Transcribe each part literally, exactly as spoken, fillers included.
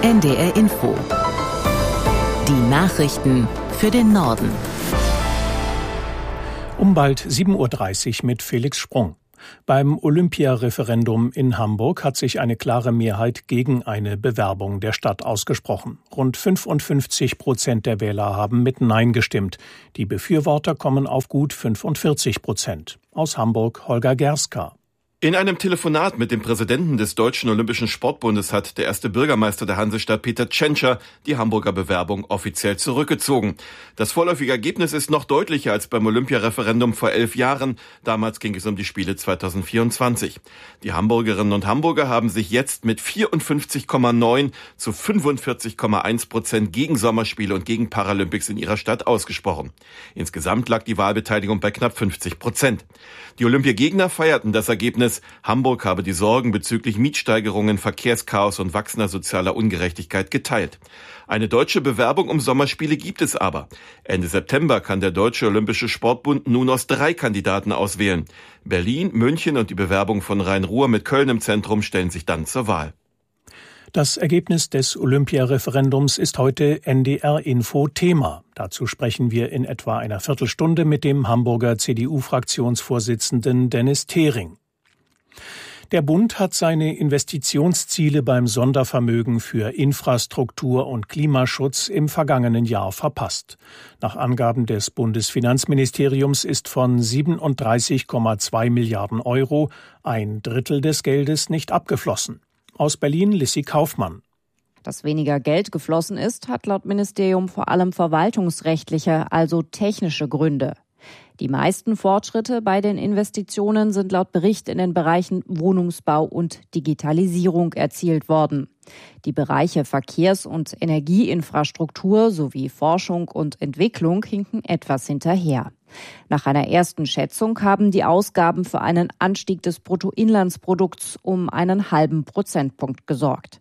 N D R Info. Die Nachrichten für den Norden. Um bald sieben Uhr dreißig mit Felix Sprung. Beim Olympiareferendum in Hamburg hat sich eine klare Mehrheit gegen eine Bewerbung der Stadt ausgesprochen. Rund fünfundfünfzig Prozent der Wähler haben mit Nein gestimmt. Die Befürworter kommen auf gut fünfundvierzig Prozent. Aus Hamburg Holger Gerska. In einem Telefonat mit dem Präsidenten des Deutschen Olympischen Sportbundes hat der erste Bürgermeister der Hansestadt Peter Tschentscher die Hamburger Bewerbung offiziell zurückgezogen. Das vorläufige Ergebnis ist noch deutlicher als beim Olympiareferendum vor elf Jahren. Damals ging es um die Spiele zweitausendvierundzwanzig. Die Hamburgerinnen und Hamburger haben sich jetzt mit vierundfünfzig Komma neun zu fünfundvierzig Komma eins Prozent gegen Sommerspiele und gegen Paralympics in ihrer Stadt ausgesprochen. Insgesamt lag die Wahlbeteiligung bei knapp fünfzig Prozent. Die Olympiagegner feierten das Ergebnis. Hamburg habe die Sorgen bezüglich Mietsteigerungen, Verkehrschaos und wachsender sozialer Ungerechtigkeit geteilt. Eine deutsche Bewerbung um Sommerspiele gibt es aber. Ende September kann der Deutsche Olympische Sportbund nun aus drei Kandidaten auswählen. Berlin, München und die Bewerbung von Rhein-Ruhr mit Köln im Zentrum stellen sich dann zur Wahl. Das Ergebnis des Olympiareferendums ist heute N D R Info Thema. Dazu sprechen wir in etwa einer Viertelstunde mit dem Hamburger C D U-Fraktionsvorsitzenden Dennis Thering. Der Bund hat seine Investitionsziele beim Sondervermögen für Infrastruktur und Klimaschutz im vergangenen Jahr verpasst. Nach Angaben des Bundesfinanzministeriums ist von siebenunddreißig Komma zwei Milliarden Euro ein Drittel des Geldes nicht abgeflossen. Aus Berlin Lissy Kaufmann. Dass weniger Geld geflossen ist, hat laut Ministerium vor allem verwaltungsrechtliche, also technische Gründe. Die meisten Fortschritte bei den Investitionen sind laut Bericht in den Bereichen Wohnungsbau und Digitalisierung erzielt worden. Die Bereiche Verkehrs- und Energieinfrastruktur sowie Forschung und Entwicklung hinken etwas hinterher. Nach einer ersten Schätzung haben die Ausgaben für einen Anstieg des Bruttoinlandsprodukts um einen halben Prozentpunkt gesorgt.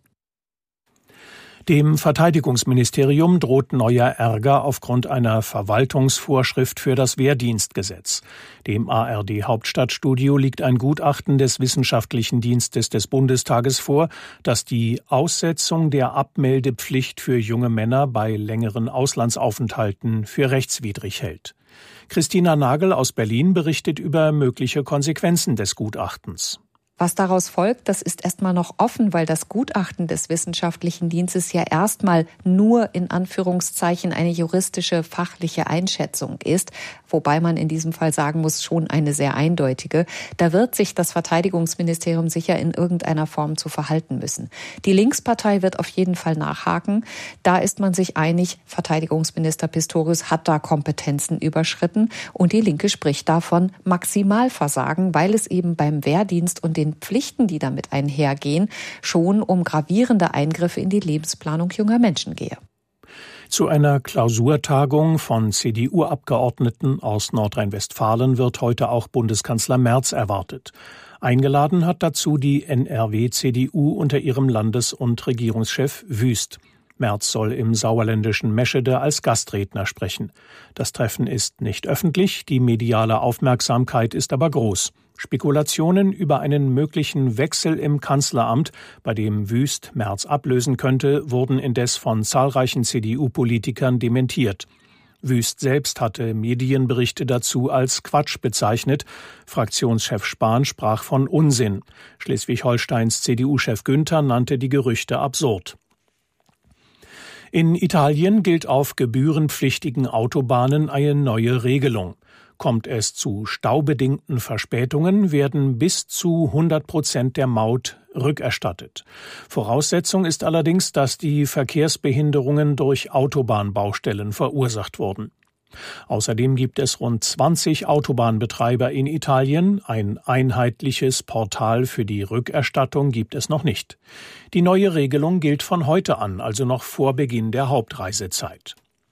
Dem Verteidigungsministerium droht neuer Ärger aufgrund einer Verwaltungsvorschrift für das Wehrdienstgesetz. Dem A R D-Hauptstadtstudio liegt ein Gutachten des Wissenschaftlichen Dienstes des Bundestages vor, das die Aussetzung der Abmeldepflicht für junge Männer bei längeren Auslandsaufenthalten für rechtswidrig hält. Christina Nagel aus Berlin berichtet über mögliche Konsequenzen des Gutachtens. Was daraus folgt, das ist erstmal noch offen, weil das Gutachten des Wissenschaftlichen Dienstes ja erstmal nur in Anführungszeichen eine juristische, fachliche Einschätzung ist, wobei man in diesem Fall sagen muss, schon eine sehr eindeutige. Da wird sich das Verteidigungsministerium sicher in irgendeiner Form zu verhalten müssen. Die Linkspartei wird auf jeden Fall nachhaken. Da ist man sich einig, Verteidigungsminister Pistorius hat da Kompetenzen überschritten und die Linke spricht davon Maximalversagen, weil es eben beim Wehrdienst und den Pflichten, die damit einhergehen, schon um gravierende Eingriffe in die Lebensplanung junger Menschen gehe. Zu einer Klausurtagung von C D U-Abgeordneten aus Nordrhein-Westfalen wird heute auch Bundeskanzler Merz erwartet. Eingeladen hat dazu die N R W-C D U unter ihrem Landes- und Regierungschef Wüst. Merz soll im sauerländischen Meschede als Gastredner sprechen. Das Treffen ist nicht öffentlich, die mediale Aufmerksamkeit ist aber groß. Spekulationen über einen möglichen Wechsel im Kanzleramt, bei dem Wüst Merz ablösen könnte, wurden indes von zahlreichen C D U-Politikern dementiert. Wüst selbst hatte Medienberichte dazu als Quatsch bezeichnet. Fraktionschef Spahn sprach von Unsinn. Schleswig-Holsteins C D U-Chef Günther nannte die Gerüchte absurd. In Italien gilt auf gebührenpflichtigen Autobahnen eine neue Regelung. Kommt es zu staubedingten Verspätungen, werden bis zu hundert Prozent der Maut rückerstattet. Voraussetzung ist allerdings, dass die Verkehrsbehinderungen durch Autobahnbaustellen verursacht wurden. Außerdem gibt es rund zwanzig Autobahnbetreiber in Italien. Ein einheitliches Portal für die Rückerstattung gibt es noch nicht. Die neue Regelung gilt von heute an, also noch vor Beginn der Hauptreisezeit.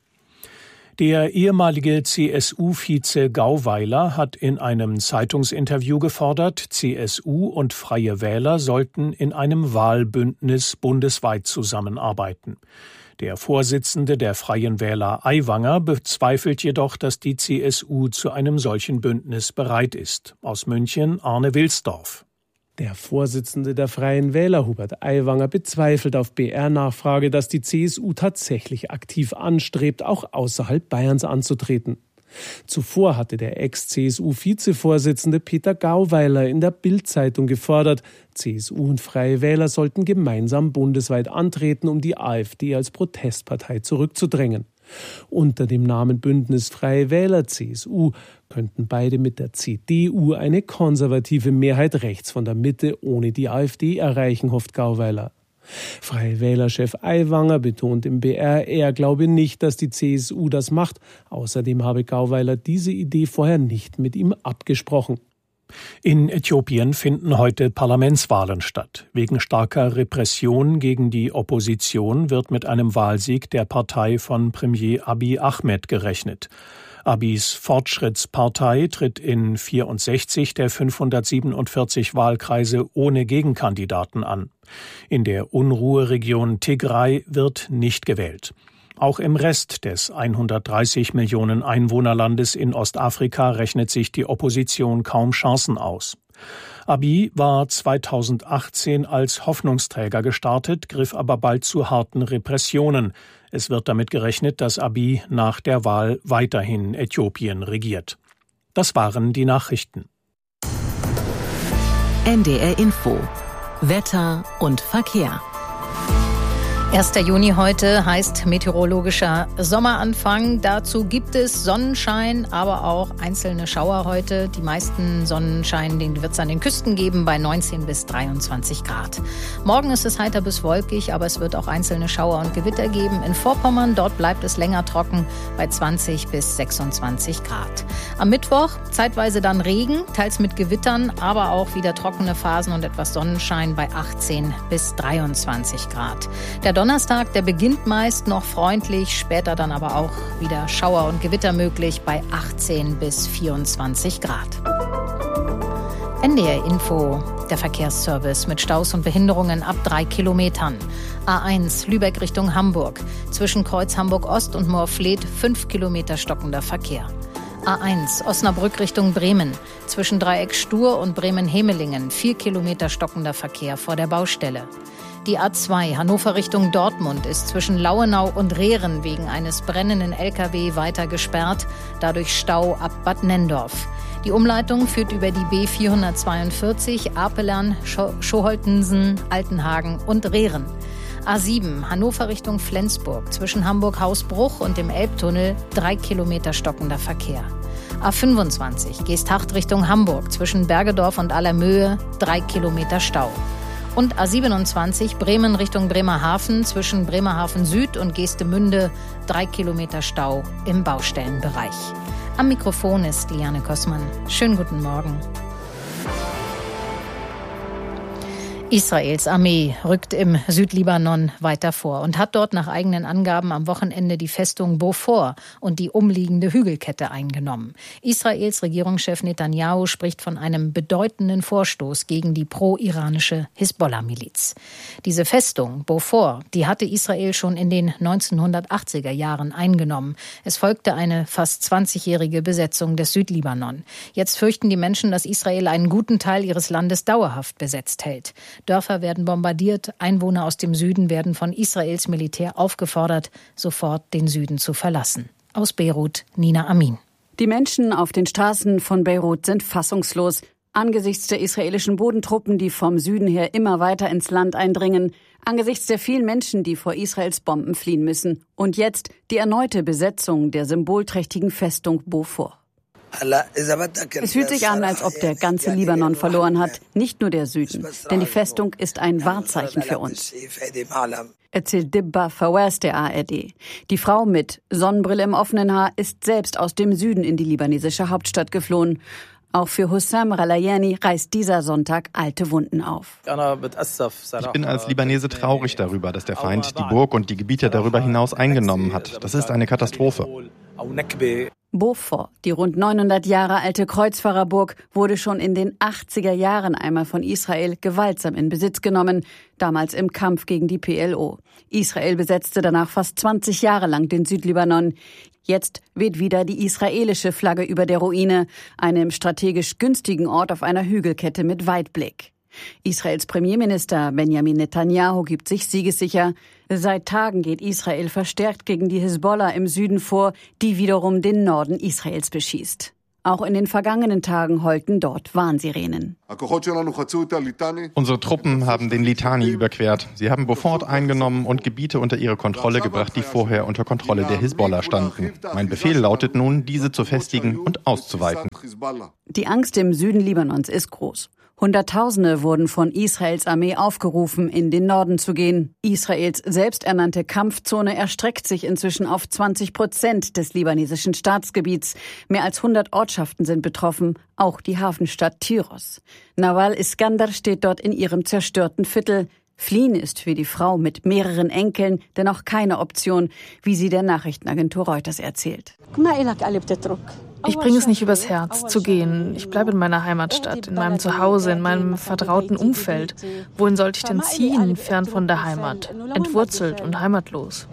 Der ehemalige C S U-Vize Gauweiler hat in einem Zeitungsinterview gefordert, C S U und Freie Wähler sollten in einem Wahlbündnis bundesweit zusammenarbeiten. Der Vorsitzende der Freien Wähler Aiwanger bezweifelt jedoch, dass die C S U zu einem solchen Bündnis bereit ist. Aus München Arne Wilsdorf. Der Vorsitzende der Freien Wähler, Hubert Aiwanger, bezweifelt auf B R-Nachfrage, dass die C S U tatsächlich aktiv anstrebt, auch außerhalb Bayerns anzutreten. Zuvor hatte der Ex-C S U-Vizevorsitzende Peter Gauweiler in der Bild-Zeitung gefordert, C S U und Freie Wähler sollten gemeinsam bundesweit antreten, um die AfD als Protestpartei zurückzudrängen. Unter dem Namen Bündnis Freie Wähler C S U könnten beide mit der C D U eine konservative Mehrheit rechts von der Mitte ohne die AfD erreichen, hofft Gauweiler. Freie Wähler-Chef Aiwanger betont im B R, er glaube nicht, dass die C S U das macht. Außerdem habe Gauweiler diese Idee vorher nicht mit ihm abgesprochen. In Äthiopien finden heute Parlamentswahlen statt. Wegen starker Repression gegen die Opposition wird mit einem Wahlsieg der Partei von Premier Abiy Ahmed gerechnet. Abiys Fortschrittspartei tritt in vierundsechzig der fünfhundertsiebenundvierzig Wahlkreise ohne Gegenkandidaten an. In der Unruheregion Tigray wird nicht gewählt. Auch im Rest des hundertdreißig Millionen Einwohnerlandes in Ostafrika rechnet sich die Opposition kaum Chancen aus. Abiy war zweitausendachtzehn als Hoffnungsträger gestartet, griff aber bald zu harten Repressionen. Es wird damit gerechnet, dass Abiy nach der Wahl weiterhin Äthiopien regiert. Das waren die Nachrichten. N D R Info. Wetter und Verkehr. erster Juni heute heißt meteorologischer Sommeranfang. Dazu gibt es Sonnenschein, aber auch einzelne Schauer heute. Die meisten Sonnenschein, den wird es an den Küsten geben, bei neunzehn bis dreiundzwanzig Grad. Morgen ist es heiter bis wolkig, aber es wird auch einzelne Schauer und Gewitter geben. In Vorpommern, dort bleibt es länger trocken, bei zwanzig bis sechsundzwanzig Grad. Am Mittwoch zeitweise dann Regen, teils mit Gewittern, aber auch wieder trockene Phasen und etwas Sonnenschein bei achtzehn bis dreiundzwanzig Grad. Der Donnerstag, der beginnt meist noch freundlich, später dann aber auch wieder Schauer und Gewitter möglich bei achtzehn bis vierundzwanzig Grad. N D R Info, der Verkehrsservice mit Staus und Behinderungen ab drei Kilometern. A eins Lübeck Richtung Hamburg, zwischen Kreuz Hamburg Ost und Moorfleet fünf Kilometer stockender Verkehr. A eins Osnabrück Richtung Bremen, zwischen Dreieck Stur und Bremen-Hemelingen vier Kilometer stockender Verkehr vor der Baustelle. Die A zwei Hannover Richtung Dortmund ist zwischen Lauenau und Rehren wegen eines brennenden L K W weiter gesperrt, dadurch Stau ab Bad Nenndorf. Die Umleitung führt über die B vierhundertzweiundvierzig Apelern, Schoholtensen, Altenhagen und Rehren. A sieben Hannover Richtung Flensburg, zwischen Hamburg-Hausbruch und dem Elbtunnel drei Kilometer stockender Verkehr. A fünfundzwanzig Geesthacht Richtung Hamburg, zwischen Bergedorf und Allermöhe drei Kilometer Stau. Und A siebenundzwanzig Bremen Richtung Bremerhaven, zwischen Bremerhaven Süd und Geestemünde drei Kilometer Stau im Baustellenbereich. Am Mikrofon ist Liane Kossmann. Schönen guten Morgen. Israels Armee rückt im Südlibanon weiter vor und hat dort nach eigenen Angaben am Wochenende die Festung Beaufort und die umliegende Hügelkette eingenommen. Israels Regierungschef Netanyahu spricht von einem bedeutenden Vorstoß gegen die pro-iranische Hisbollah-Miliz. Diese Festung Beaufort, die hatte Israel schon in den neunzehnhundertachtziger Jahren eingenommen. Es folgte eine fast zwanzigjährige Besetzung des Südlibanon. Jetzt fürchten die Menschen, dass Israel einen guten Teil ihres Landes dauerhaft besetzt hält. Dörfer werden bombardiert, Einwohner aus dem Süden werden von Israels Militär aufgefordert, sofort den Süden zu verlassen. Aus Beirut, Nina Amin. Die Menschen auf den Straßen von Beirut sind fassungslos. Angesichts der israelischen Bodentruppen, die vom Süden her immer weiter ins Land eindringen, angesichts der vielen Menschen, die vor Israels Bomben fliehen müssen. Und jetzt die erneute Besetzung der symbolträchtigen Festung Beaufort. Es fühlt sich an, als ob der ganze Libanon verloren hat, nicht nur der Süden. Denn die Festung ist ein Wahrzeichen für uns, erzählt Dibba Fawaz der A R D. Die Frau mit Sonnenbrille im offenen Haar ist selbst aus dem Süden in die libanesische Hauptstadt geflohen. Auch für Hussam Ralayani reißt dieser Sonntag alte Wunden auf. Ich bin als Libanese traurig darüber, dass der Feind die Burg und die Gebiete darüber hinaus eingenommen hat. Das ist eine Katastrophe. Beaufort, die rund neunhundert Jahre alte Kreuzfahrerburg, wurde schon in den achtziger Jahren einmal von Israel gewaltsam in Besitz genommen, damals im Kampf gegen die P L O. Israel besetzte danach fast zwanzig Jahre lang den Südlibanon. Jetzt weht wieder die israelische Flagge über der Ruine, einem strategisch günstigen Ort auf einer Hügelkette mit Weitblick. Israels Premierminister Benjamin Netanyahu gibt sich siegessicher. Seit Tagen geht Israel verstärkt gegen die Hisbollah im Süden vor, die wiederum den Norden Israels beschießt. Auch in den vergangenen Tagen heulten dort Warnsirenen. Unsere Truppen haben den Litani überquert. Sie haben Beaufort eingenommen und Gebiete unter ihre Kontrolle gebracht, die vorher unter Kontrolle der Hisbollah standen. Mein Befehl lautet nun, diese zu festigen und auszuweiten. Die Angst im Süden Libanons ist groß. Hunderttausende wurden von Israels Armee aufgerufen, in den Norden zu gehen. Israels selbsternannte Kampfzone erstreckt sich inzwischen auf zwanzig Prozent des libanesischen Staatsgebiets. Mehr als hundert Ortschaften sind betroffen, auch die Hafenstadt Tyros. Nawal Iskander steht dort in ihrem zerstörten Viertel. Fliehen ist für die Frau mit mehreren Enkeln dennoch keine Option, wie sie der Nachrichtenagentur Reuters erzählt. Ich bringe es nicht übers Herz, zu gehen. Ich bleibe in meiner Heimatstadt, in meinem Zuhause, in meinem vertrauten Umfeld. Wohin sollte ich denn ziehen, fern von der Heimat? Entwurzelt und heimatlos.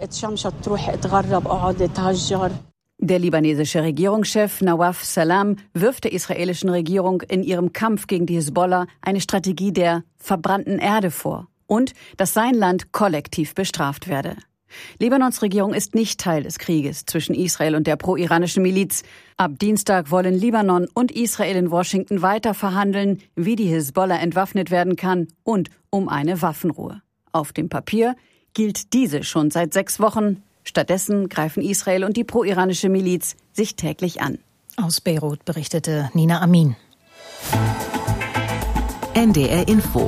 Der libanesische Regierungschef Nawaf Salam wirft der israelischen Regierung in ihrem Kampf gegen die Hisbollah eine Strategie der verbrannten Erde vor und dass sein Land kollektiv bestraft werde. Libanons Regierung ist nicht Teil des Krieges zwischen Israel und der pro-iranischen Miliz. Ab Dienstag wollen Libanon und Israel in Washington weiter verhandeln, wie die Hisbollah entwaffnet werden kann und um eine Waffenruhe. Auf dem Papier gilt diese schon seit sechs Wochen. Stattdessen greifen Israel und die pro-iranische Miliz sich täglich an. Aus Beirut berichtete Nina Amin. N D R Info.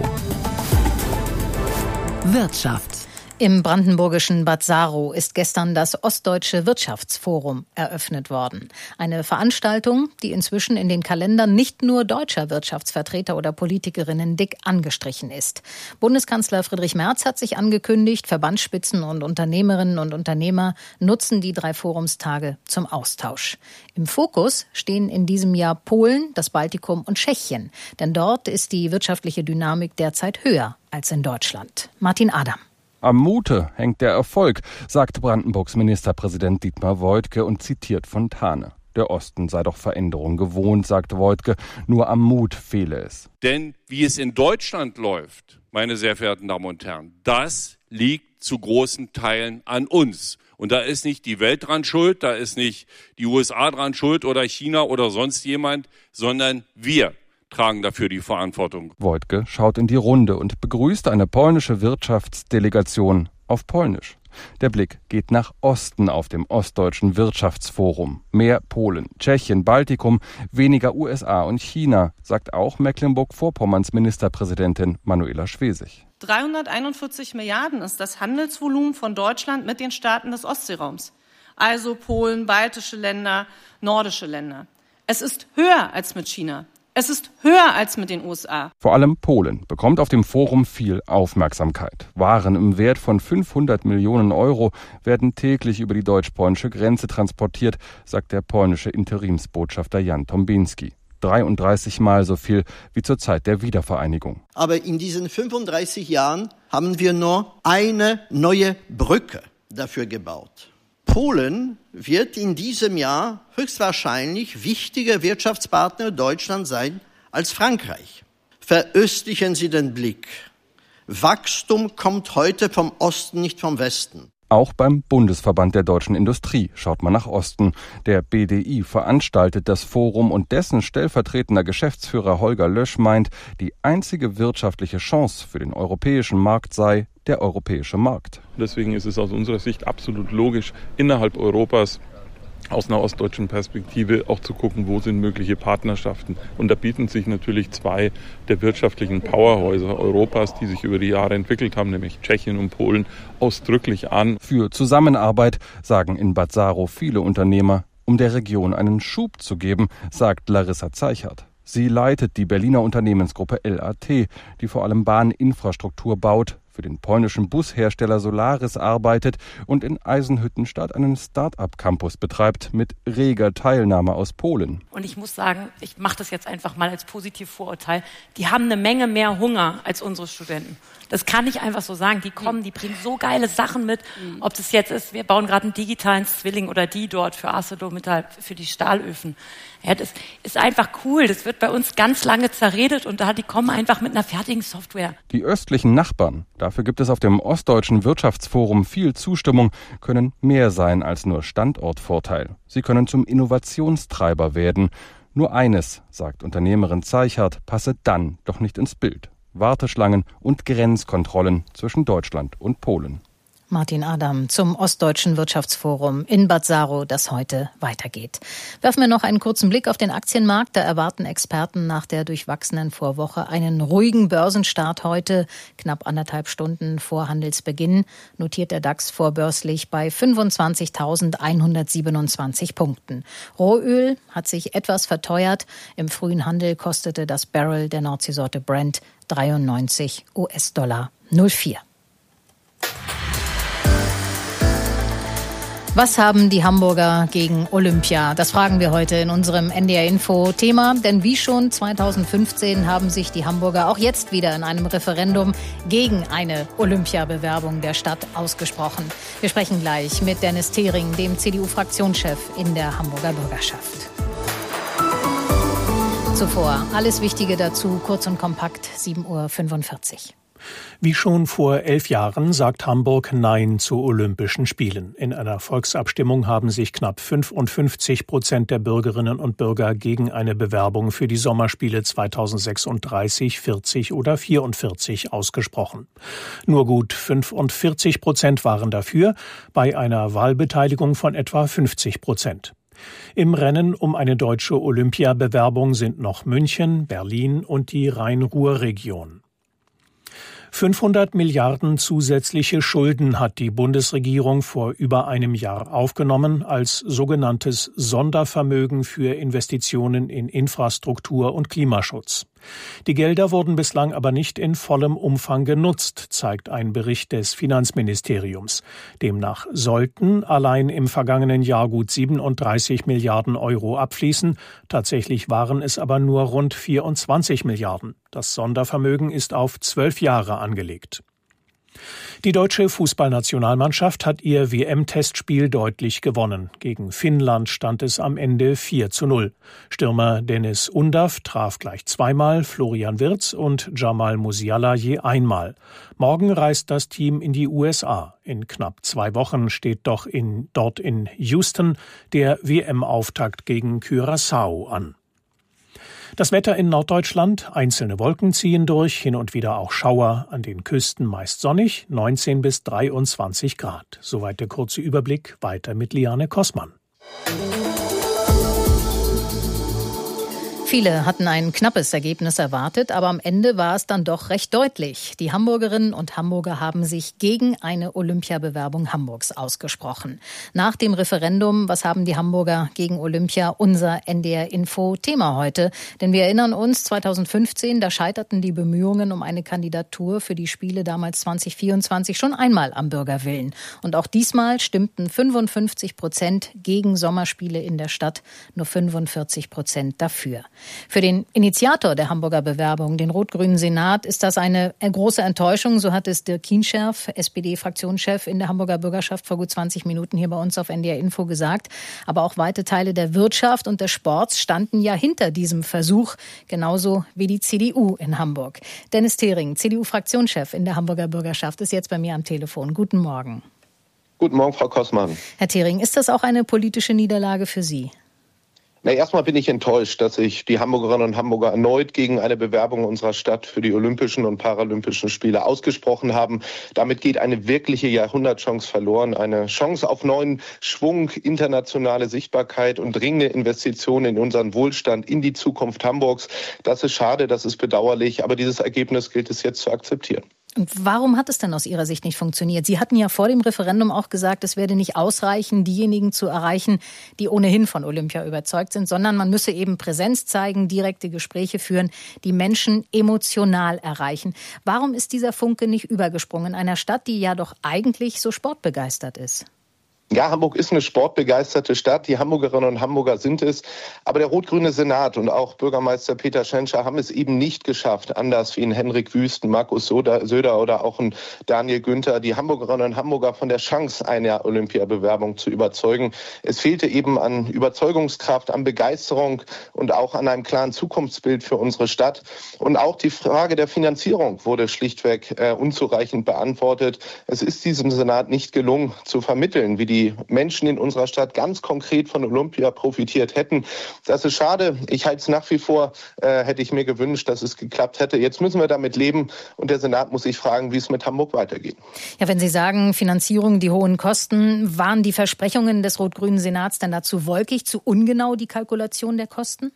Wirtschaft. Im brandenburgischen Bad Saro ist gestern das Ostdeutsche Wirtschaftsforum eröffnet worden. Eine Veranstaltung, die inzwischen in den Kalendern nicht nur deutscher Wirtschaftsvertreter oder Politikerinnen dick angestrichen ist. Bundeskanzler Friedrich Merz hat sich angekündigt, Verbandsspitzen und Unternehmerinnen und Unternehmer nutzen die drei Forumstage zum Austausch. Im Fokus stehen in diesem Jahr Polen, das Baltikum und Tschechien. Denn dort ist die wirtschaftliche Dynamik derzeit höher als in Deutschland. Martin Adam. Am Mute hängt der Erfolg, sagt Brandenburgs Ministerpräsident Dietmar Woidke und zitiert Fontane. Der Osten sei doch Veränderung gewohnt, sagt Woidke, nur am Mut fehle es. Denn wie es in Deutschland läuft, meine sehr verehrten Damen und Herren, das liegt zu großen Teilen an uns. Und da ist nicht die Welt dran schuld, da ist nicht die U S A dran schuld oder China oder sonst jemand, sondern wir tragen dafür die Verantwortung. Woidke schaut in die Runde und begrüßt eine polnische Wirtschaftsdelegation auf Polnisch. Der Blick geht nach Osten auf dem Ostdeutschen Wirtschaftsforum. Mehr Polen, Tschechien, Baltikum, weniger U S A und China, sagt auch Mecklenburg-Vorpommerns Ministerpräsidentin Manuela Schwesig. dreihunderteinundvierzig Milliarden ist das Handelsvolumen von Deutschland mit den Staaten des Ostseeraums. Also Polen, baltische Länder, nordische Länder. Es ist höher als mit China. Es ist höher als mit den U S A. Vor allem Polen bekommt auf dem Forum viel Aufmerksamkeit. Waren im Wert von fünfhundert Millionen Euro werden täglich über die deutsch-polnische Grenze transportiert, sagt der polnische Interimsbotschafter Jan Tombinski. dreiunddreißig Mal so viel wie zur Zeit der Wiedervereinigung. Aber in diesen fünfunddreißig Jahren haben wir nur eine neue Brücke dafür gebaut. Polen wird in diesem Jahr höchstwahrscheinlich wichtiger Wirtschaftspartner Deutschlands sein als Frankreich. Veröstlichen Sie den Blick. Wachstum kommt heute vom Osten, nicht vom Westen. Auch beim Bundesverband der deutschen Industrie schaut man nach Osten. Der B D I veranstaltet das Forum und dessen stellvertretender Geschäftsführer Holger Lösch meint, die einzige wirtschaftliche Chance für den europäischen Markt sei der europäische Markt. Deswegen ist es aus unserer Sicht absolut logisch, innerhalb Europas aus einer ostdeutschen Perspektive auch zu gucken, wo sind mögliche Partnerschaften. Und da bieten sich natürlich zwei der wirtschaftlichen Powerhäuser Europas, die sich über die Jahre entwickelt haben, nämlich Tschechien und Polen, ausdrücklich an. Für Zusammenarbeit, sagen in Bad Saro viele Unternehmer, um der Region einen Schub zu geben, sagt Larissa Zeichert. Sie leitet die Berliner Unternehmensgruppe L A T, die vor allem Bahninfrastruktur baut, für den polnischen Bushersteller Solaris arbeitet und in Eisenhüttenstadt einen Start-up-Campus betreibt mit reger Teilnahme aus Polen. Und ich muss sagen, ich mache das jetzt einfach mal als Positivvorurteil, die haben eine Menge mehr Hunger als unsere Studenten. Das kann ich einfach so sagen. Die kommen, die bringen so geile Sachen mit. Ob das jetzt ist, wir bauen gerade einen digitalen Zwilling oder die dort für ArcelorMittal, für die Stahlöfen. Ja, das ist einfach cool. Das wird bei uns ganz lange zerredet und da die kommen einfach mit einer fertigen Software. Die östlichen Nachbarn, dafür gibt es auf dem Ostdeutschen Wirtschaftsforum viel Zustimmung, können mehr sein als nur Standortvorteil. Sie können zum Innovationstreiber werden. Nur eines, sagt Unternehmerin Zeichert, passe dann doch nicht ins Bild: Warteschlangen und Grenzkontrollen zwischen Deutschland und Polen. Martin Adam zum Ostdeutschen Wirtschaftsforum in Bad Saro, das heute weitergeht. Werfen wir noch einen kurzen Blick auf den Aktienmarkt. Da erwarten Experten nach der durchwachsenen Vorwoche einen ruhigen Börsenstart heute. Knapp anderthalb Stunden vor Handelsbeginn notiert der DAX vorbörslich bei fünfundzwanzigtausendeinhundertsiebenundzwanzig Punkten. Rohöl hat sich etwas verteuert. Im frühen Handel kostete das Barrel der Nordseesorte Brent dreiundneunzig US-Dollar null vier. Was haben die Hamburger gegen Olympia? Das fragen wir heute in unserem N D R-Info-Thema. Denn wie schon zweitausendfünfzehn haben sich die Hamburger auch jetzt wieder in einem Referendum gegen eine Olympiabewerbung der Stadt ausgesprochen. Wir sprechen gleich mit Dennis Thering, dem C D U-Fraktionschef in der Hamburger Bürgerschaft. Zuvor alles Wichtige dazu, kurz und kompakt, sieben Uhr fünfundvierzig. Wie schon vor elf Jahren sagt Hamburg Nein zu Olympischen Spielen. In einer Volksabstimmung haben sich knapp fünfundfünfzig Prozent der Bürgerinnen und Bürger gegen eine Bewerbung für die Sommerspiele zweitausendsechsunddreißig, vierzig oder vierundvierzig ausgesprochen. Nur gut fünfundvierzig Prozent waren dafür, bei einer Wahlbeteiligung von etwa fünfzig Prozent. Im Rennen um eine deutsche Olympiabewerbung sind noch München, Berlin und die Rhein-Ruhr-Region. fünfhundert Milliarden zusätzliche Schulden hat die Bundesregierung vor über einem Jahr aufgenommen als sogenanntes Sondervermögen für Investitionen in Infrastruktur und Klimaschutz. Die Gelder wurden bislang aber nicht in vollem Umfang genutzt, zeigt ein Bericht des Finanzministeriums. Demnach sollten allein im vergangenen Jahr gut siebenunddreißig Milliarden Euro abfließen. Tatsächlich waren es aber nur rund vierundzwanzig Milliarden. Das Sondervermögen ist auf zwölf Jahre angelegt. Die deutsche Fußballnationalmannschaft hat ihr W M-Testspiel deutlich gewonnen. Gegen Finnland stand es am Ende vier zu null. Stürmer Dennis Undav traf gleich zweimal, Florian Wirtz und Jamal Musiala je einmal. Morgen reist das Team in die U S A. In knapp zwei Wochen steht doch in, dort in Houston der W M-Auftakt gegen Curaçao an. Das Wetter in Norddeutschland: einzelne Wolken ziehen durch, hin und wieder auch Schauer, an den Küsten meist sonnig, neunzehn bis dreiundzwanzig Grad. Soweit der kurze Überblick, weiter mit Liane Kossmann. Viele hatten ein knappes Ergebnis erwartet, aber am Ende war es dann doch recht deutlich. Die Hamburgerinnen und Hamburger haben sich gegen eine Olympiabewerbung Hamburgs ausgesprochen. Nach dem Referendum, was haben die Hamburger gegen Olympia? Unser N D R-Info-Thema heute. Denn wir erinnern uns, zweitausendfünfzehn, da scheiterten die Bemühungen um eine Kandidatur für die Spiele damals zwanzig vierundzwanzig schon einmal am Bürgerwillen. Und auch diesmal stimmten fünfundfünfzig Prozent gegen Sommerspiele in der Stadt, nur fünfundvierzig Prozent dafür. Für den Initiator der Hamburger Bewerbung, den rot-grünen Senat, ist das eine große Enttäuschung. So hat es Dirk Kienscherf, S P D-Fraktionschef in der Hamburger Bürgerschaft, vor gut zwanzig Minuten hier bei uns auf N D R Info gesagt. Aber auch weite Teile der Wirtschaft und des Sports standen ja hinter diesem Versuch, genauso wie die C D U in Hamburg. Dennis Thering, C D U-Fraktionschef in der Hamburger Bürgerschaft, ist jetzt bei mir am Telefon. Guten Morgen. Guten Morgen, Frau Kossmann. Herr Thering, ist das auch eine politische Niederlage für Sie? Na, erstmal bin ich enttäuscht, dass sich die Hamburgerinnen und Hamburger erneut gegen eine Bewerbung unserer Stadt für die Olympischen und Paralympischen Spiele ausgesprochen haben. Damit geht eine wirkliche Jahrhundertchance verloren. Eine Chance auf neuen Schwung, internationale Sichtbarkeit und dringende Investitionen in unseren Wohlstand, in die Zukunft Hamburgs. Das ist schade, das ist bedauerlich, aber dieses Ergebnis gilt es jetzt zu akzeptieren. Und warum hat es denn aus Ihrer Sicht nicht funktioniert? Sie hatten ja vor dem Referendum auch gesagt, es werde nicht ausreichen, diejenigen zu erreichen, die ohnehin von Olympia überzeugt sind, sondern man müsse eben Präsenz zeigen, direkte Gespräche führen, die Menschen emotional erreichen. Warum ist dieser Funke nicht übergesprungen in einer Stadt, die ja doch eigentlich so sportbegeistert ist? Ja, Hamburg ist eine sportbegeisterte Stadt. Die Hamburgerinnen und Hamburger sind es. Aber der rot-grüne Senat und auch Bürgermeister Peter Tschentscher haben es eben nicht geschafft, anders wie ein Henrik Wüst, Markus Söder oder auch ein Daniel Günther, die Hamburgerinnen und Hamburger von der Chance einer Olympiabewerbung zu überzeugen. Es fehlte eben an Überzeugungskraft, an Begeisterung und auch an einem klaren Zukunftsbild für unsere Stadt. Und auch die Frage der Finanzierung wurde schlichtweg äh, unzureichend beantwortet. Es ist diesem Senat nicht gelungen zu vermitteln, wie die die Menschen in unserer Stadt ganz konkret von Olympia profitiert hätten. Das ist schade. Ich halte es nach wie vor, äh, hätte ich mir gewünscht, dass es geklappt hätte. Jetzt müssen wir damit leben und der Senat muss sich fragen, wie es mit Hamburg weitergeht. Ja, wenn Sie sagen, Finanzierung, die hohen Kosten, waren die Versprechungen des rot-grünen Senats dann dazu wolkig, zu ungenau die Kalkulation der Kosten?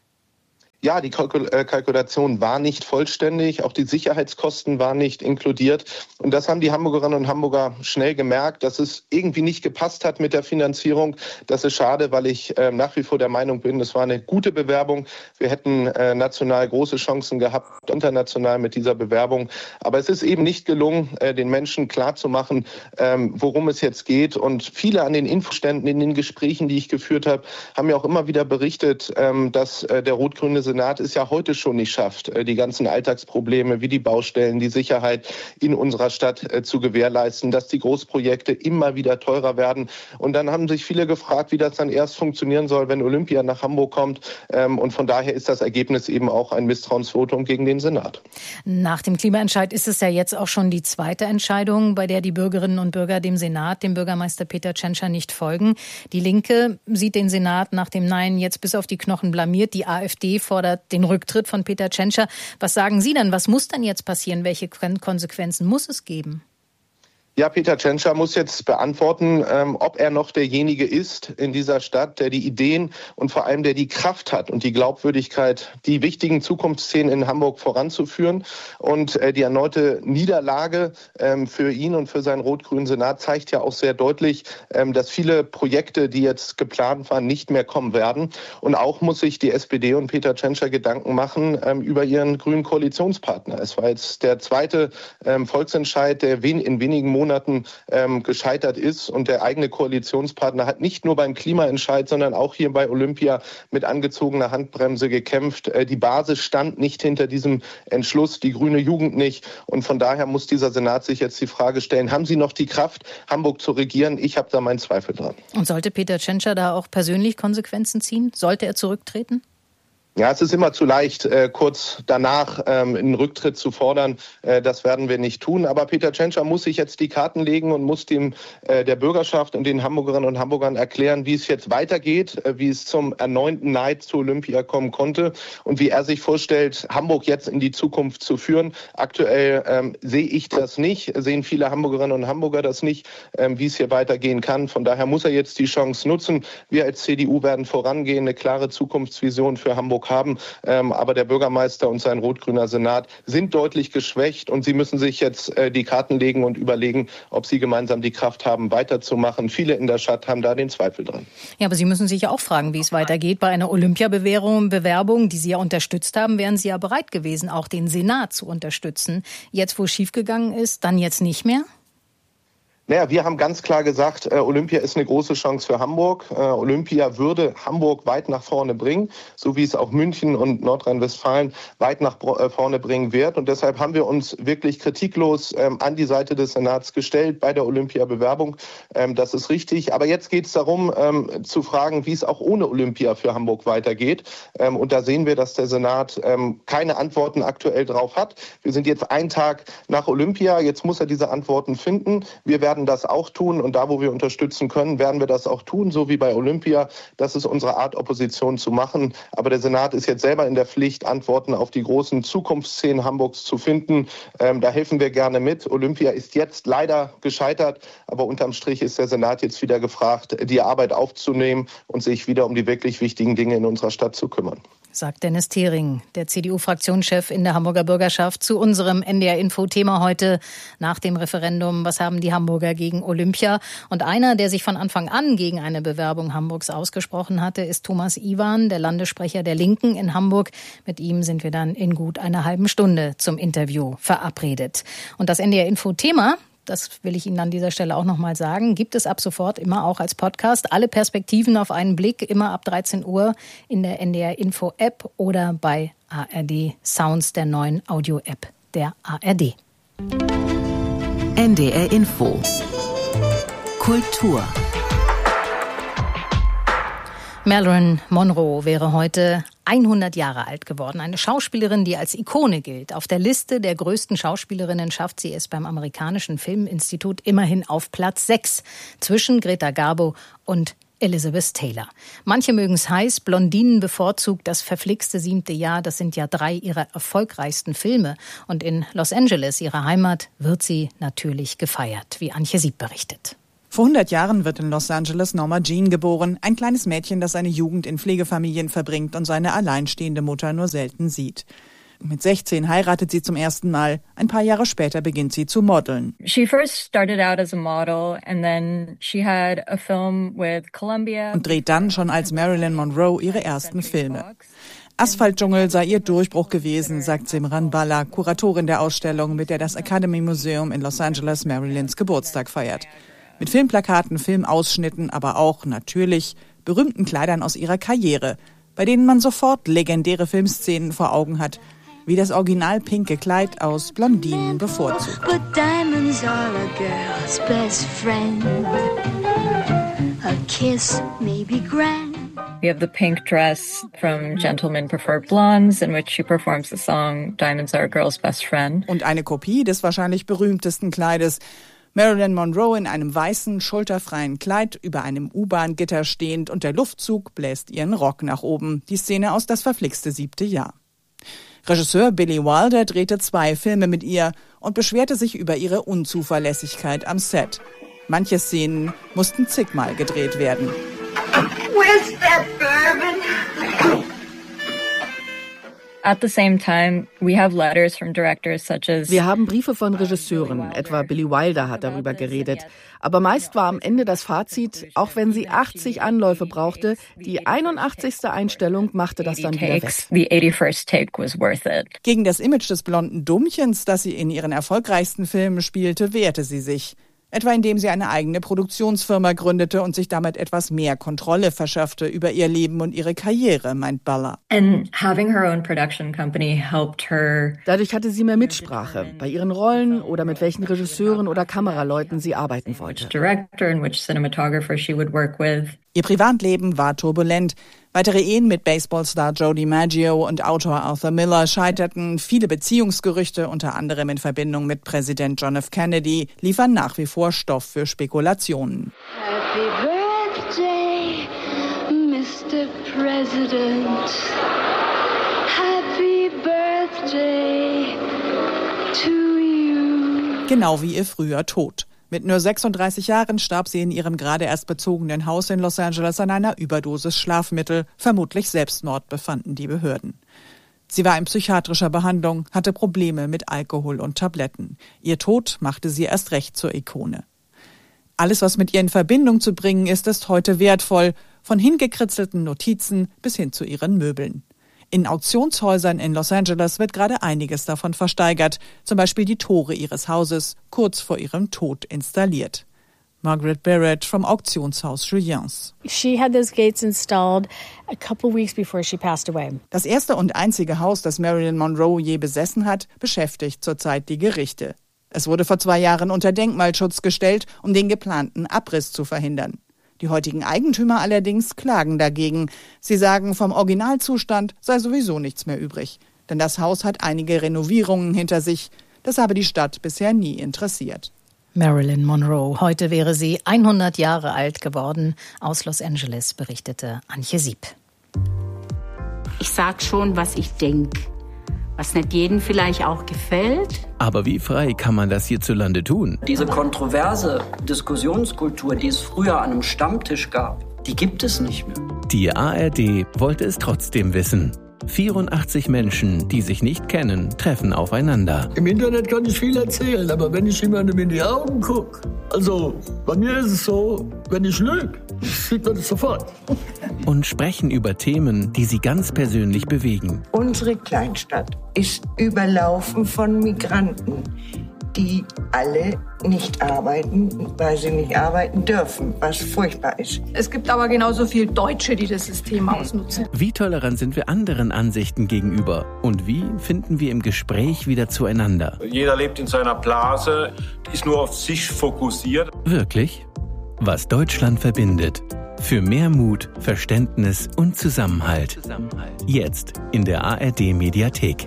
Ja, die Kalkul- äh, Kalkulation war nicht vollständig, auch die Sicherheitskosten waren nicht inkludiert. Und das haben die Hamburgerinnen und Hamburger schnell gemerkt, dass es irgendwie nicht gepasst hat mit der Finanzierung. Das ist schade, weil ich äh, nach wie vor der Meinung bin, es war eine gute Bewerbung. Wir hätten äh, national große Chancen gehabt, international mit dieser Bewerbung. Aber es ist eben nicht gelungen, äh, den Menschen klarzumachen, ähm, worum es jetzt geht. Und viele an den Infoständen, in den Gesprächen, die ich geführt habe, haben mir auch immer wieder berichtet, ähm, dass äh, der rot-grüne Senat es ja heute schon nicht schafft, die ganzen Alltagsprobleme wie die Baustellen, die Sicherheit in unserer Stadt zu gewährleisten, dass die Großprojekte immer wieder teurer werden. Und dann haben sich viele gefragt, wie das dann erst funktionieren soll, wenn Olympia nach Hamburg kommt. Und von daher ist das Ergebnis eben auch ein Misstrauensvotum gegen den Senat. Nach dem Klimaentscheid ist es ja jetzt auch schon die zweite Entscheidung, bei der die Bürgerinnen und Bürger dem Senat, dem Bürgermeister Peter Tschentscher, nicht folgen. Die Linke sieht den Senat nach dem Nein jetzt bis auf die Knochen blamiert. Die AfD fordert den Rücktritt von Peter Tschentscher. Was sagen Sie denn? Was muss denn jetzt passieren? Welche Konsequenzen muss es geben? Ja, Peter Tschentscher muss jetzt beantworten, ähm, ob er noch derjenige ist in dieser Stadt, der die Ideen und vor allem der die Kraft hat und die Glaubwürdigkeit, die wichtigen Zukunftsszenen in Hamburg voranzuführen. Und äh, die erneute Niederlage ähm, für ihn und für seinen rot-grünen Senat zeigt ja auch sehr deutlich, ähm, dass viele Projekte, die jetzt geplant waren, nicht mehr kommen werden. Und auch muss sich die S P D und Peter Tschentscher Gedanken machen ähm, über ihren grünen Koalitionspartner. Es war jetzt der zweite ähm, Volksentscheid, der wen- in wenigen Monaten ähm, gescheitert ist. Und der eigene Koalitionspartner hat nicht nur beim Klimaentscheid, sondern auch hier bei Olympia mit angezogener Handbremse gekämpft. Äh, die Basis stand nicht hinter diesem Entschluss, die grüne Jugend nicht. Und von daher muss dieser Senat sich jetzt die Frage stellen, haben Sie noch die Kraft, Hamburg zu regieren? Ich habe da meinen Zweifel dran. Und sollte Peter Tschentscher da auch persönlich Konsequenzen ziehen? Sollte er zurücktreten? Ja, es ist immer zu leicht, äh, kurz danach ähm, einen Rücktritt zu fordern. Äh, das werden wir nicht tun. Aber Peter Tschentscher muss sich jetzt die Karten legen und muss dem äh, der Bürgerschaft und den Hamburgerinnen und Hamburgern erklären, wie es jetzt weitergeht, äh, wie es zum erneuten Neid zu Olympia kommen konnte und wie er sich vorstellt, Hamburg jetzt in die Zukunft zu führen. Aktuell ähm, sehe ich das nicht, sehen viele Hamburgerinnen und Hamburger das nicht, ähm, wie es hier weitergehen kann. Von daher muss er jetzt die Chance nutzen. Wir als C D U werden vorangehen, eine klare Zukunftsvision für Hamburg haben. Ähm, aber der Bürgermeister und sein rot-grüner Senat sind deutlich geschwächt und sie müssen sich jetzt äh, die Karten legen und überlegen, ob sie gemeinsam die Kraft haben, weiterzumachen. Viele in der Stadt haben da den Zweifel dran. Ja, aber Sie müssen sich ja auch fragen, wie es weitergeht. Bei einer Olympiabewerbung, Bewerbung, die Sie ja unterstützt haben, wären Sie ja bereit gewesen, auch den Senat zu unterstützen. Jetzt, wo es schiefgegangen ist, dann jetzt nicht mehr? Naja, wir haben ganz klar gesagt, äh, Olympia ist eine große Chance für Hamburg. Äh, Olympia würde Hamburg weit nach vorne bringen, so wie es auch München und Nordrhein-Westfalen weit nach äh, vorne bringen wird. Und deshalb haben wir uns wirklich kritiklos ähm, an die Seite des Senats gestellt bei der Olympia-Bewerbung. Ähm, das ist richtig. Aber jetzt geht es darum, ähm, zu fragen, wie es auch ohne Olympia für Hamburg weitergeht. Ähm, und da sehen wir, dass der Senat ähm, keine Antworten aktuell drauf hat. Wir sind jetzt einen Tag nach Olympia. Jetzt muss er diese Antworten finden. Wir werden das auch tun und da, wo wir unterstützen können, werden wir das auch tun, so wie bei Olympia. Das ist unsere Art, Opposition zu machen. Aber der Senat ist jetzt selber in der Pflicht, Antworten auf die großen Zukunftsszenen Hamburgs zu finden. Ähm, da helfen wir gerne mit. Olympia ist jetzt leider gescheitert, aber unterm Strich ist der Senat jetzt wieder gefragt, die Arbeit aufzunehmen und sich wieder um die wirklich wichtigen Dinge in unserer Stadt zu kümmern. sagt Dennis Thering, der C D U-Fraktionschef in der Hamburger Bürgerschaft, zu unserem N D R-Info-Thema heute nach dem Referendum. Was haben die Hamburger gegen Olympia? Und einer, der sich von Anfang an gegen eine Bewerbung Hamburgs ausgesprochen hatte, ist Thomas Iwan, der Landessprecher der Linken in Hamburg. Mit ihm sind wir dann in gut einer halben Stunde zum Interview verabredet. Und das N D R-Info-Thema, das will ich Ihnen an dieser Stelle auch noch mal sagen, gibt es ab sofort immer auch als Podcast. Alle Perspektiven auf einen Blick, immer ab dreizehn Uhr in der N D R-Info-App oder bei A R D Sounds, der neuen Audio-App der A R D. N D R-Info. Kultur. Marilyn Monroe wäre heute hundert Jahre alt geworden. Eine Schauspielerin, die als Ikone gilt. Auf der Liste der größten Schauspielerinnen schafft sie es beim amerikanischen Filminstitut immerhin auf Platz sechs. Zwischen Greta Garbo und Elizabeth Taylor. Manche mögen es heiß, Blondinen bevorzugt das verflixte siebte Jahr. Das sind ja drei ihrer erfolgreichsten Filme. Und in Los Angeles, ihrer Heimat, wird sie natürlich gefeiert, wie Antje Sieb berichtet. Vor hundert Jahren wird in Los Angeles Norma Jean geboren, ein kleines Mädchen, das seine Jugend in Pflegefamilien verbringt und seine alleinstehende Mutter nur selten sieht. Mit sechzehn heiratet sie zum ersten Mal. Ein paar Jahre später beginnt sie zu modeln. She first started out as a model and then she had a film with Columbia. Und dreht dann schon als Marilyn Monroe ihre ersten Filme. Asphaltdschungel sei ihr Durchbruch gewesen, sagt Simran Balla, Kuratorin der Ausstellung, mit der das Academy Museum in Los Angeles Marilyns Geburtstag feiert. Mit Filmplakaten, Filmausschnitten, aber auch, natürlich, berühmten Kleidern aus ihrer Karriere, bei denen man sofort legendäre Filmszenen vor Augen hat, wie das original pinke Kleid aus Blondinen bevorzugt. But diamonds are a girl's best friend. A kiss may be grand. We have the pink dress from Gentlemen Prefer Blondes, in which she performs the song Diamonds Are a Girl's Best Friend. Und eine Kopie des wahrscheinlich berühmtesten Kleides. Marilyn Monroe in einem weißen, schulterfreien Kleid über einem U-Bahn-Gitter stehend und der Luftzug bläst ihren Rock nach oben. Die Szene aus Das verflixte siebte Jahr. Regisseur Billy Wilder drehte zwei Filme mit ihr und beschwerte sich über ihre Unzuverlässigkeit am Set. Manche Szenen mussten zigmal gedreht werden. Where's that bourbon? At the same time, we have letters from directors such as Wir haben Briefe von Regisseuren, etwa Billy Wilder hat darüber geredet. Aber meist war am Ende das Fazit, auch wenn sie achtzig Anläufe brauchte, die einundachtzigste Einstellung machte das dann wieder weg. The eighty-first take was worth it. Gegen das Image des blonden Dummchens, das sie in ihren erfolgreichsten Filmen spielte, wehrte sie sich. Etwa indem sie eine eigene Produktionsfirma gründete und sich damit etwas mehr Kontrolle verschaffte über ihr Leben und ihre Karriere, meint Balla. And having her own production company helped her. Dadurch hatte sie mehr Mitsprache bei ihren Rollen oder mit welchen Regisseuren oder Kameraleuten sie arbeiten wollte. Director and which cinematographer she would work with. Ihr Privatleben war turbulent. Weitere Ehen mit Baseballstar Joe DiMaggio und Autor Arthur Miller scheiterten. Viele Beziehungsgerüchte, unter anderem in Verbindung mit Präsident John F. Kennedy, liefern nach wie vor Stoff für Spekulationen. Happy Birthday, Mister President. Happy Birthday to you. Genau wie ihr früher Tod. Mit nur sechsunddreißig Jahren starb sie in ihrem gerade erst bezogenen Haus in Los Angeles an einer Überdosis Schlafmittel. Vermutlich Selbstmord, befanden die Behörden. Sie war in psychiatrischer Behandlung, hatte Probleme mit Alkohol und Tabletten. Ihr Tod machte sie erst recht zur Ikone. Alles, was mit ihr in Verbindung zu bringen ist, ist heute wertvoll, von hingekritzelten Notizen bis hin zu ihren Möbeln. In Auktionshäusern in Los Angeles wird gerade einiges davon versteigert, zum Beispiel die Tore ihres Hauses, kurz vor ihrem Tod installiert. Margaret Barrett vom Auktionshaus Juliens. She had those gates installed a couple weeks before she passed away. Das erste und einzige Haus, das Marilyn Monroe je besessen hat, beschäftigt zurzeit die Gerichte. Es wurde vor zwei Jahren unter Denkmalschutz gestellt, um den geplanten Abriss zu verhindern. Die heutigen Eigentümer allerdings klagen dagegen. Sie sagen, vom Originalzustand sei sowieso nichts mehr übrig. Denn das Haus hat einige Renovierungen hinter sich. Das habe die Stadt bisher nie interessiert. Marilyn Monroe. Heute wäre sie hundert Jahre alt geworden. Aus Los Angeles berichtete Antje Sieb. Ich sag schon, was ich denke. Was nicht jedem vielleicht auch gefällt. Aber wie frei kann man das hierzulande tun? Diese kontroverse Diskussionskultur, die es früher an einem Stammtisch gab, die gibt es nicht mehr. Die A R D wollte es trotzdem wissen. vierundachtzig Menschen, die sich nicht kennen, treffen aufeinander. Im Internet kann ich viel erzählen, aber wenn ich jemandem in die Augen gucke, also bei mir ist es so, wenn ich lüge, sieht man es sofort. Und sprechen über Themen, die sie ganz persönlich bewegen. Unsere Kleinstadt ist überlaufen von Migranten, die alle nicht arbeiten, weil sie nicht arbeiten dürfen, was furchtbar ist. Es gibt aber genauso viel Deutsche, die das System ausnutzen. Wie tolerant sind wir anderen Ansichten gegenüber? Und wie finden wir im Gespräch wieder zueinander? Jeder lebt in seiner Blase, ist nur auf sich fokussiert. Wirklich? Was Deutschland verbindet. Für mehr Mut, Verständnis und Zusammenhalt. Jetzt in der A R D-Mediathek.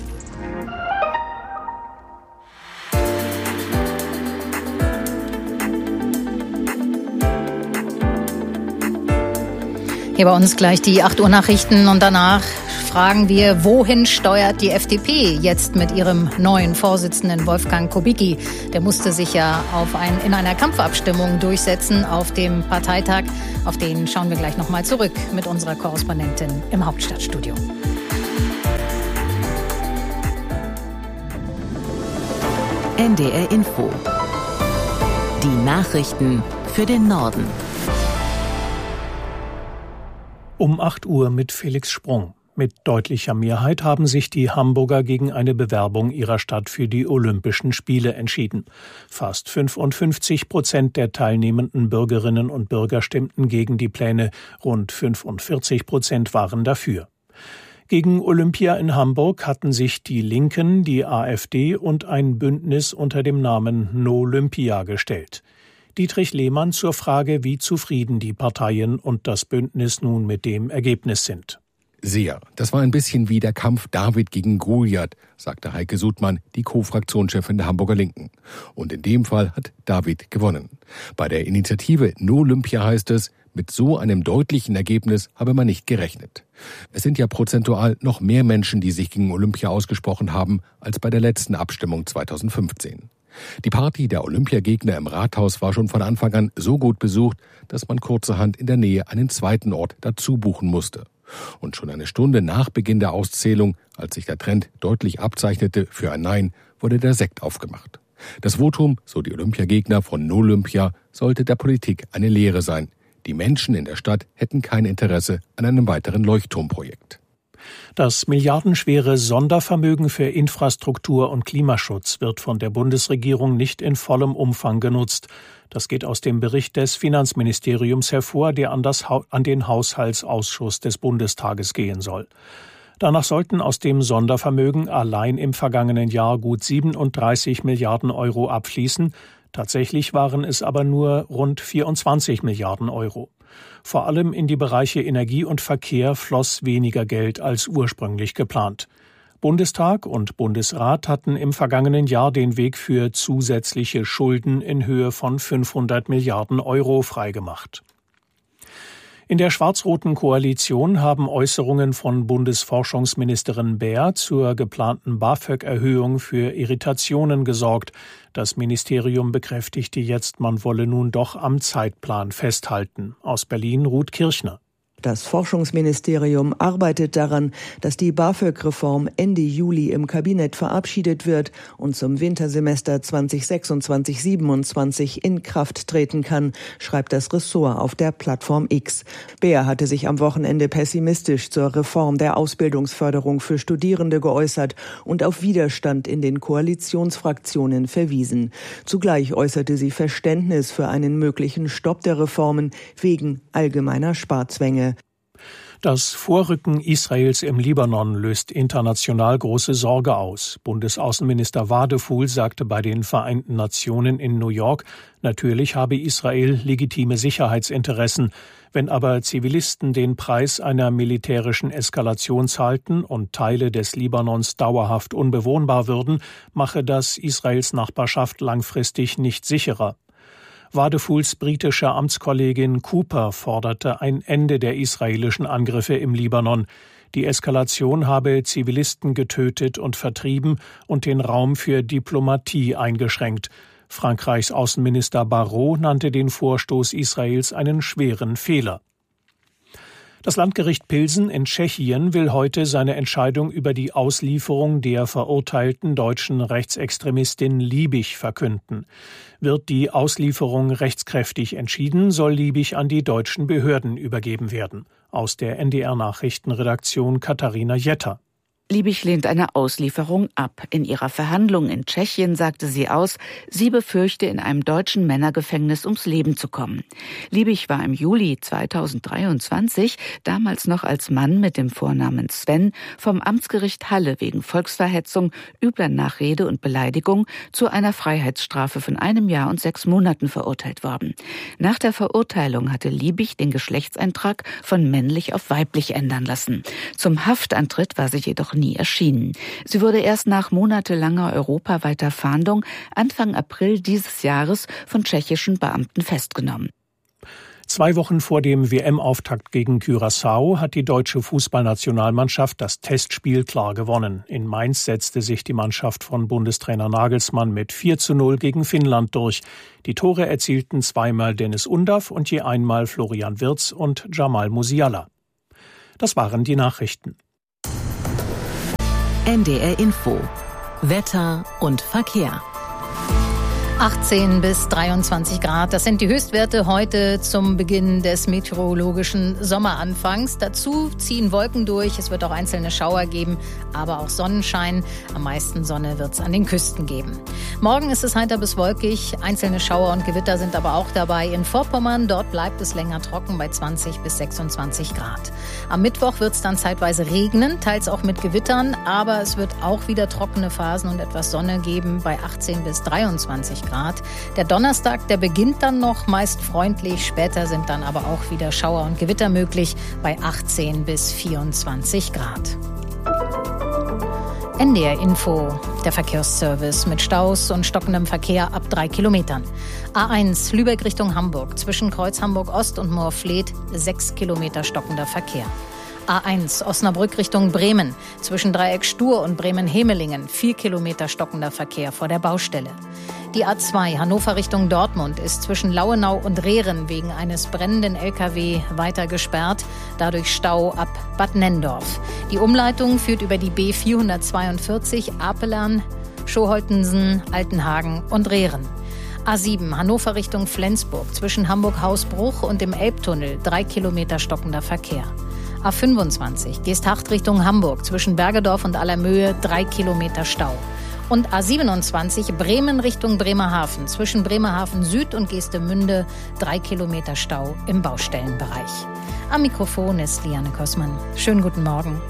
Hier bei uns gleich die acht Uhr Nachrichten und danach fragen wir, wohin steuert die F D P jetzt mit ihrem neuen Vorsitzenden Wolfgang Kubicki? Der musste sich ja auf ein, in einer Kampfabstimmung durchsetzen auf dem Parteitag. Auf den schauen wir gleich nochmal zurück mit unserer Korrespondentin im Hauptstadtstudio. N D R Info. Die Nachrichten für den Norden. Um acht Uhr mit Felix Sprung. Mit deutlicher Mehrheit haben sich die Hamburger gegen eine Bewerbung ihrer Stadt für die Olympischen Spiele entschieden. Fast fünfundfünfzig Prozent der teilnehmenden Bürgerinnen und Bürger stimmten gegen die Pläne. Rund fünfundvierzig Prozent waren dafür. Gegen Olympia in Hamburg hatten sich die Linken, die AfD und ein Bündnis unter dem Namen Nolympia gestellt. Dietrich Lehmann zur Frage, wie zufrieden die Parteien und das Bündnis nun mit dem Ergebnis sind. Sehr. Das war ein bisschen wie der Kampf David gegen Goliath, sagte Heike Sudmann, die Co-Fraktionschefin der Hamburger Linken. Und in dem Fall hat David gewonnen. Bei der Initiative Nolympia heißt es, mit so einem deutlichen Ergebnis habe man nicht gerechnet. Es sind ja prozentual noch mehr Menschen, die sich gegen Olympia ausgesprochen haben, als bei der letzten Abstimmung zweitausendfünfzehn. Die Party der Olympiagegner im Rathaus war schon von Anfang an so gut besucht, dass man kurzerhand in der Nähe einen zweiten Ort dazu buchen musste. Und schon eine Stunde nach Beginn der Auszählung, als sich der Trend deutlich abzeichnete für ein Nein, wurde der Sekt aufgemacht. Das Votum, so die Olympiagegner von Nolympia, sollte der Politik eine Lehre sein. Die Menschen in der Stadt hätten kein Interesse an einem weiteren Leuchtturmprojekt. Das milliardenschwere Sondervermögen für Infrastruktur und Klimaschutz wird von der Bundesregierung nicht in vollem Umfang genutzt. Das geht aus dem Bericht des Finanzministeriums hervor, der an, das, an den Haushaltsausschuss des Bundestages gehen soll. Danach sollten aus dem Sondervermögen allein im vergangenen Jahr gut siebenunddreißig Milliarden Euro abfließen. Tatsächlich waren es aber nur rund vierundzwanzig Milliarden Euro. Vor allem in die Bereiche Energie und Verkehr floss weniger Geld als ursprünglich geplant. Bundestag und Bundesrat hatten im vergangenen Jahr den Weg für zusätzliche Schulden in Höhe von fünfhundert Milliarden Euro freigemacht. In der schwarz-roten Koalition haben Äußerungen von Bundesforschungsministerin Baer zur geplanten BAföG-Erhöhung für Irritationen gesorgt. Das Ministerium bekräftigte jetzt, man wolle nun doch am Zeitplan festhalten. Aus Berlin Ruth Kirchner. Das Forschungsministerium arbeitet daran, dass die BAföG-Reform Ende Juli im Kabinett verabschiedet wird und zum Wintersemester zwanzig sechsundzwanzig siebenundzwanzig in Kraft treten kann, schreibt das Ressort auf der Plattform X. Baer hatte sich am Wochenende pessimistisch zur Reform der Ausbildungsförderung für Studierende geäußert und auf Widerstand in den Koalitionsfraktionen verwiesen. Zugleich äußerte sie Verständnis für einen möglichen Stopp der Reformen wegen allgemeiner Sparzwänge. Das Vorrücken Israels im Libanon löst international große Sorge aus. Bundesaußenminister Wadefuhl sagte bei den Vereinten Nationen in New York, natürlich habe Israel legitime Sicherheitsinteressen. Wenn aber Zivilisten den Preis einer militärischen Eskalation zahlten und Teile des Libanons dauerhaft unbewohnbar würden, mache das Israels Nachbarschaft langfristig nicht sicherer. Wadefuhls britische Amtskollegin Cooper forderte ein Ende der israelischen Angriffe im Libanon. Die Eskalation habe Zivilisten getötet und vertrieben und den Raum für Diplomatie eingeschränkt. Frankreichs Außenminister Barrot nannte den Vorstoß Israels einen schweren Fehler. Das Landgericht Pilsen in Tschechien will heute seine Entscheidung über die Auslieferung der verurteilten deutschen Rechtsextremistin Liebig verkünden. Wird die Auslieferung rechtskräftig entschieden, soll Liebig an die deutschen Behörden übergeben werden. Aus der N D R-Nachrichtenredaktion Katharina Jetter. Liebig lehnt eine Auslieferung ab. In ihrer Verhandlung in Tschechien sagte sie aus, sie befürchte, in einem deutschen Männergefängnis ums Leben zu kommen. Liebig war im Juli zweitausenddreiundzwanzig, damals noch als Mann mit dem Vornamen Sven, vom Amtsgericht Halle wegen Volksverhetzung, übler Nachrede und Beleidigung zu einer Freiheitsstrafe von einem Jahr und sechs Monaten verurteilt worden. Nach der Verurteilung hatte Liebig den Geschlechtseintrag von männlich auf weiblich ändern lassen. Zum Haftantritt war sie jedoch nie erschienen. Sie wurde erst nach monatelanger europaweiter Fahndung Anfang April dieses Jahres von tschechischen Beamten festgenommen. Zwei Wochen vor dem W M-Auftakt gegen Curaçao hat die deutsche Fußballnationalmannschaft das Testspiel klar gewonnen. In Mainz setzte sich die Mannschaft von Bundestrainer Nagelsmann mit vier zu null gegen Finnland durch. Die Tore erzielten zweimal Dennis Undav und je einmal Florian Wirtz und Jamal Musiala. Das waren die Nachrichten. N D R Info. Wetter und Verkehr. achtzehn bis dreiundzwanzig Grad, das sind die Höchstwerte heute zum Beginn des meteorologischen Sommeranfangs. Dazu ziehen Wolken durch, es wird auch einzelne Schauer geben, aber auch Sonnenschein. Am meisten Sonne wird es an den Küsten geben. Morgen ist es heiter bis wolkig, einzelne Schauer und Gewitter sind aber auch dabei in Vorpommern. Dort bleibt es länger trocken bei zwanzig bis sechsundzwanzig Grad. Am Mittwoch wird es dann zeitweise regnen, teils auch mit Gewittern, aber es wird auch wieder trockene Phasen und etwas Sonne geben bei achtzehn bis dreiundzwanzig Grad. Der Donnerstag, der beginnt dann noch meist freundlich, später sind dann aber auch wieder Schauer und Gewitter möglich bei achtzehn bis vierundzwanzig Grad. N D R Info, der Verkehrsservice mit Staus und stockendem Verkehr ab drei Kilometern. A eins Lübeck Richtung Hamburg, zwischen Kreuz Hamburg Ost und Moorfleet, sechs Kilometer stockender Verkehr. A eins Osnabrück Richtung Bremen, zwischen Dreieck Stur und Bremen-Hemelingen, vier Kilometer stockender Verkehr vor der Baustelle. Die A zwei Hannover Richtung Dortmund ist zwischen Lauenau und Rehren wegen eines brennenden L K W weiter gesperrt, dadurch Stau ab Bad Nenndorf. Die Umleitung führt über die B vierhundertzweiundvierzig Apelern, Schoholtensen, Altenhagen und Rehren. A sieben Hannover Richtung Flensburg, zwischen Hamburg-Hausbruch und dem Elbtunnel, drei Kilometer stockender Verkehr. A fünfundzwanzig Geesthacht Richtung Hamburg, zwischen Bergedorf und Allermöhe, drei Kilometer Stau. Und A siebenundzwanzig Bremen Richtung Bremerhaven, zwischen Bremerhaven Süd und Geestemünde, drei Kilometer Stau im Baustellenbereich. Am Mikrofon ist Liane Kossmann. Schönen guten Morgen.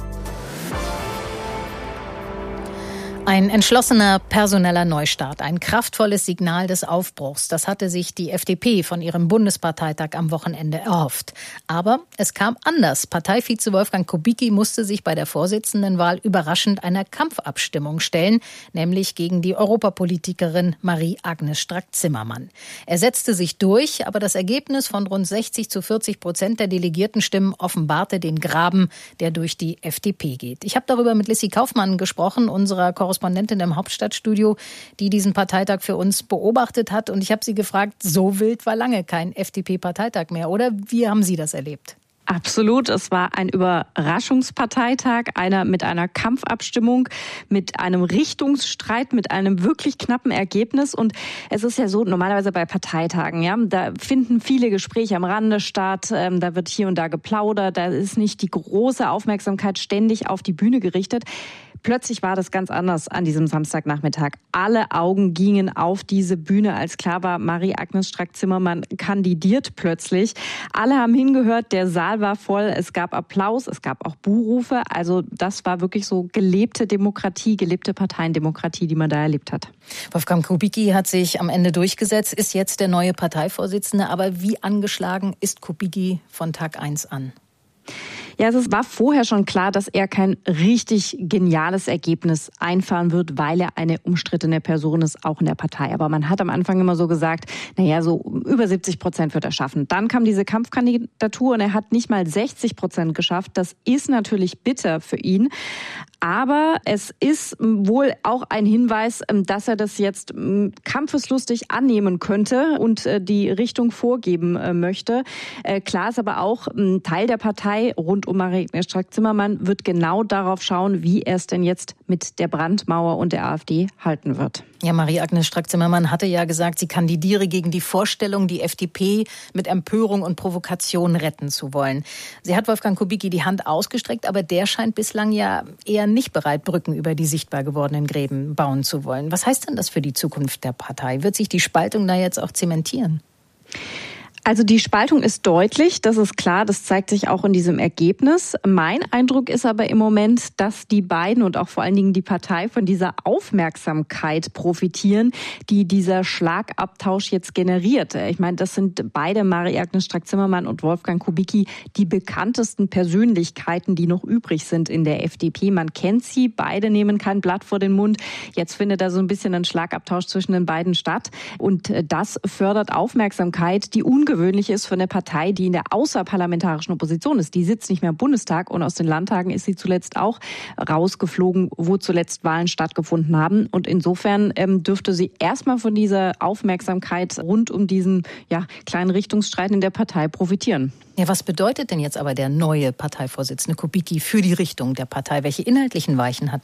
Ein entschlossener personeller Neustart, ein kraftvolles Signal des Aufbruchs. Das hatte sich die F D P von ihrem Bundesparteitag am Wochenende erhofft. Aber es kam anders. Parteivize Wolfgang Kubicki musste sich bei der Vorsitzendenwahl überraschend einer Kampfabstimmung stellen, nämlich gegen die Europapolitikerin Marie-Agnes Strack-Zimmermann. Er setzte sich durch, aber das Ergebnis von rund sechzig zu vierzig Prozent der Delegiertenstimmen offenbarte den Graben, der durch die F D P geht. Ich habe darüber mit Lissy Kaufmann gesprochen, unserer Korrespondentin im Hauptstadtstudio, die diesen Parteitag für uns beobachtet hat. Und ich habe sie gefragt, so wild war lange kein F D P-Parteitag mehr, oder? Wie haben Sie das erlebt? Absolut. Es war ein Überraschungsparteitag, einer mit einer Kampfabstimmung, mit einem Richtungsstreit, mit einem wirklich knappen Ergebnis. Und es ist ja so, normalerweise bei Parteitagen, ja, da finden viele Gespräche am Rande statt, ähm, da wird hier und da geplaudert, da ist nicht die große Aufmerksamkeit ständig auf die Bühne gerichtet. Plötzlich war das ganz anders an diesem Samstagnachmittag. Alle Augen gingen auf diese Bühne, als klar war, Marie-Agnes Strack-Zimmermann kandidiert plötzlich. Alle haben hingehört, der Saal war voll, es gab Applaus, es gab auch Buhrufe. Also das war wirklich so gelebte Demokratie, gelebte Parteiendemokratie, die man da erlebt hat. Wolfgang Kubicki hat sich am Ende durchgesetzt, ist jetzt der neue Parteivorsitzende. Aber wie angeschlagen ist Kubicki von Tag eins an? Ja, es war vorher schon klar, dass er kein richtig geniales Ergebnis einfahren wird, weil er eine umstrittene Person ist, auch in der Partei. Aber man hat am Anfang immer so gesagt, naja, so über siebzig Prozent wird er schaffen. Dann kam diese Kampfkandidatur und er hat nicht mal sechzig Prozent geschafft. Das ist natürlich bitter für ihn. Aber es ist wohl auch ein Hinweis, dass er das jetzt kampfeslustig annehmen könnte und die Richtung vorgeben möchte. Klar ist aber auch, ein Teil der Partei rund um Marie-Agnes Strack-Zimmermann wird genau darauf schauen, wie er es denn jetzt mit der Brandmauer und der AfD halten wird. Ja, Marie-Agnes Strack-Zimmermann hatte ja gesagt, sie kandidiere gegen die Vorstellung, die F D P mit Empörung und Provokation retten zu wollen. Sie hat Wolfgang Kubicki die Hand ausgestreckt, aber der scheint bislang ja eher nicht bereit, Brücken über die sichtbar gewordenen Gräben bauen zu wollen. Was heißt denn das für die Zukunft der Partei? Wird sich die Spaltung da jetzt auch zementieren? Also die Spaltung ist deutlich, das ist klar, das zeigt sich auch in diesem Ergebnis. Mein Eindruck ist aber im Moment, dass die beiden und auch vor allen Dingen die Partei von dieser Aufmerksamkeit profitieren, die dieser Schlagabtausch jetzt generiert. Ich meine, das sind beide, Marie-Agnes Strack-Zimmermann und Wolfgang Kubicki, die bekanntesten Persönlichkeiten, die noch übrig sind in der F D P. Man kennt sie, beide nehmen kein Blatt vor den Mund. Jetzt findet da so ein bisschen ein Schlagabtausch zwischen den beiden statt. Und das fördert Aufmerksamkeit, die ungewöhnlich ist für eine Partei, die in der außerparlamentarischen Opposition ist. Die sitzt nicht mehr im Bundestag und aus den Landtagen ist sie zuletzt auch rausgeflogen, wo zuletzt Wahlen stattgefunden haben. Und insofern ähm, dürfte sie erstmal von dieser Aufmerksamkeit rund um diesen ja, kleinen Richtungsstreit in der Partei profitieren. Ja, was bedeutet denn jetzt aber der neue Parteivorsitzende Kubicki für die Richtung der Partei? Welche inhaltlichen Weichen hat